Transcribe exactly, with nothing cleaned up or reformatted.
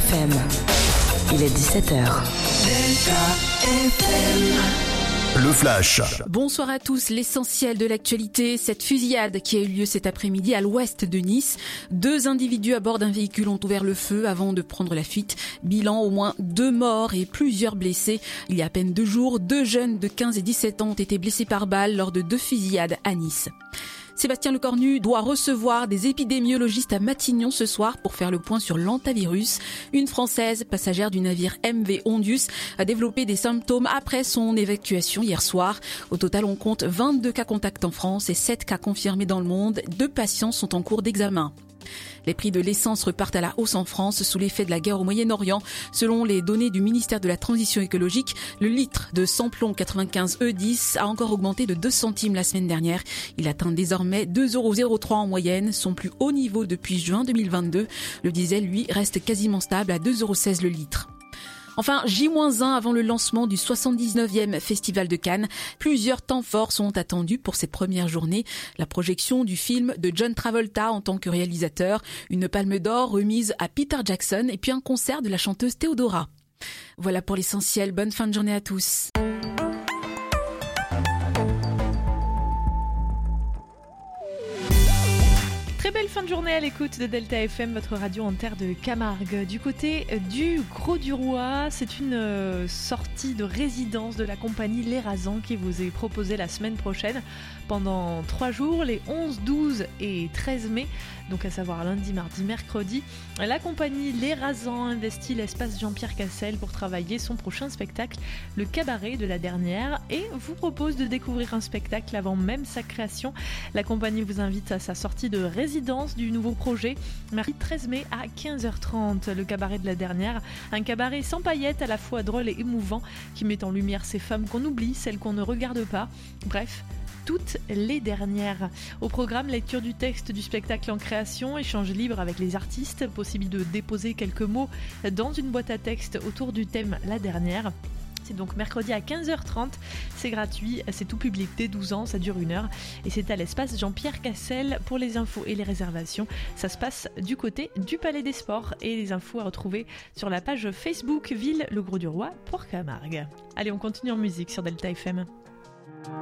F M. Il est dix-sept heures. Delta F M. Le Flash. Bonsoir à tous. L'essentiel de l'actualité, cette fusillade qui a eu lieu cet après-midi à l'ouest de Nice. Deux individus à bord d'un véhicule ont ouvert le feu avant de prendre la fuite. Bilan, au moins deux morts et plusieurs blessés. Il y a à peine deux jours, deux jeunes de quinze et dix-sept ans ont été blessés par balle lors de deux fusillades à Nice. Sébastien Lecornu doit recevoir des épidémiologistes à Matignon ce soir pour faire le point sur l'hantavirus. Une Française, passagère du navire M V Ondius, a développé des symptômes après son évacuation hier soir. Au total, on compte vingt-deux cas contacts en France et sept cas confirmés dans le monde. Deux patients sont en cours d'examen. Les prix de l'essence repartent à la hausse en France sous l'effet de la guerre au Moyen-Orient. Selon les données du ministère de la Transition écologique, le litre de samplon quatre-vingt-quinze E dix a encore augmenté de deux centimes la semaine dernière. Il atteint désormais deux euros zéro trois en moyenne, son plus haut niveau depuis juin deux mille vingt-deux. Le diesel, lui, reste quasiment stable à deux euros seize le litre. Enfin, J moins un avant le lancement du soixante-dix-neuvième Festival de Cannes. Plusieurs temps forts sont attendus pour ces premières journées. La projection du film de John Travolta en tant que réalisateur, une palme d'or remise à Peter Jackson et puis un concert de la chanteuse Théodora. Voilà pour l'essentiel. Bonne fin de journée à tous. Très belle fin de journée à l'écoute de Delta F M, votre radio en terre de Camargue. Du côté du Grau-du-Roi, c'est une euh, sortie de résidence de la compagnie Les Rasans qui vous est proposée la semaine prochaine pendant trois jours, les onze, douze et treize mai, donc à savoir lundi, mardi, mercredi. La compagnie Les Rasans investit l'espace Jean-Pierre Cassel pour travailler son prochain spectacle, le cabaret de la dernière, et vous propose de découvrir un spectacle avant même sa création. La compagnie vous invite à sa sortie de résidence du nouveau projet, mardi treize mai à quinze heures trente. Le cabaret de la dernière, un cabaret sans paillettes, à la fois drôle et émouvant, qui met en lumière ces femmes qu'on oublie, celles qu'on ne regarde pas. Bref, toutes les dernières. Au programme, lecture du texte du spectacle en création, échange libre avec les artistes, possible de déposer quelques mots dans une boîte à texte autour du thème La Dernière. C'est donc mercredi à quinze heures trente, c'est gratuit, c'est tout public dès douze ans, ça dure une heure et c'est à l'espace Jean-Pierre Cassel. Pour les infos et les réservations, ça se passe du côté du Palais des Sports et les infos à retrouver sur la page Facebook Ville Le Grau-du-Roi pour Camargue. Allez, on continue en musique sur Delta F M.